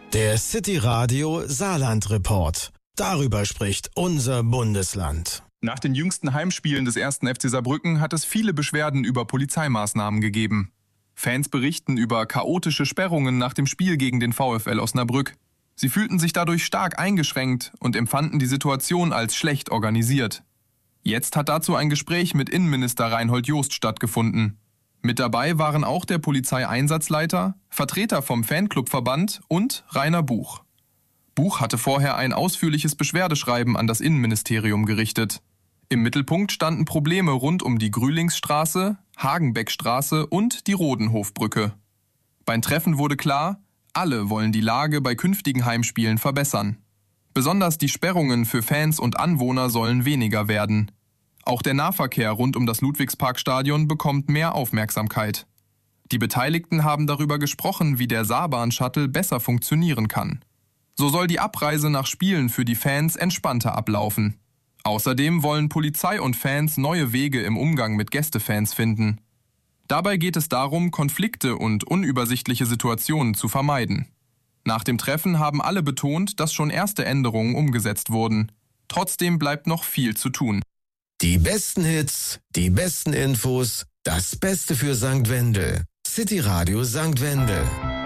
Der City Radio Saarland Report. Darüber spricht unser Bundesland. Nach den jüngsten Heimspielen des 1. FC Saarbrücken hat es viele Beschwerden über Polizeimaßnahmen gegeben. Fans berichten über chaotische Sperrungen nach dem Spiel gegen den VfL Osnabrück. Sie fühlten sich dadurch stark eingeschränkt und empfanden die Situation als schlecht organisiert. Jetzt hat dazu ein Gespräch mit Innenminister Reinhold Jost stattgefunden. Mit dabei waren auch der Polizeieinsatzleiter, Vertreter vom Fanclubverband und Rainer Buch. Buch hatte vorher ein ausführliches Beschwerdeschreiben an das Innenministerium gerichtet. Im Mittelpunkt standen Probleme rund um die Grühlingsstraße, Hagenbeckstraße und die Rodenhofbrücke. Beim Treffen wurde klar, alle wollen die Lage bei künftigen Heimspielen verbessern. Besonders die Sperrungen für Fans und Anwohner sollen weniger werden. Auch der Nahverkehr rund um das Ludwigsparkstadion bekommt mehr Aufmerksamkeit. Die Beteiligten haben darüber gesprochen, wie der Saarbahn-Shuttle besser funktionieren kann. So soll die Abreise nach Spielen für die Fans entspannter ablaufen. Außerdem wollen Polizei und Fans neue Wege im Umgang mit Gästefans finden. Dabei geht es darum, Konflikte und unübersichtliche Situationen zu vermeiden. Nach dem Treffen haben alle betont, dass schon erste Änderungen umgesetzt wurden. Trotzdem bleibt noch viel zu tun. Die besten Hits, die besten Infos, das Beste für St. Wendel. City Radio St. Wendel.